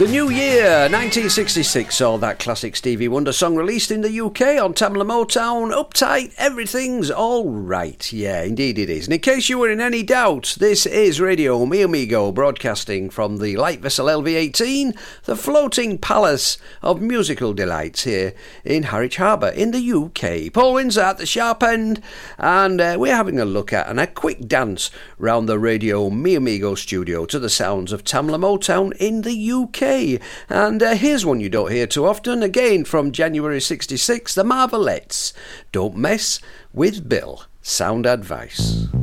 The new year, 1966, saw that classic Stevie Wonder song released in the UK on Tamla Motown. Uptight, everything's alright. Yeah, indeed it is. And in case you were in any doubt, this is Radio Mi Amigo, broadcasting from the light vessel LV-18, the floating palace of musical delights here in Harwich Harbour in the UK. Paul Windsor at the sharp end, and we're having a look at and a quick dance round the Radio Mi Amigo studio to the sounds of Tamla Motown in the UK. And here's one you don't hear too often, again from January 66, The Marvelettes, Don't Mess with Bill. Sound advice.